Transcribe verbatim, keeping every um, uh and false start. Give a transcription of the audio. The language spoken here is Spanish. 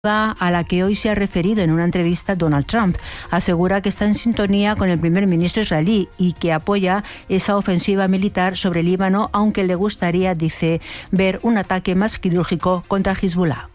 a la que hoy se ha referido en una entrevista Donald Trump. Asegura que está en sintonía con el primer ministro israelí y que apoya esa ofensiva militar sobre el Líbano, aunque le gustaría, dice, ver un ataque más quirúrgico contra Hezbollah.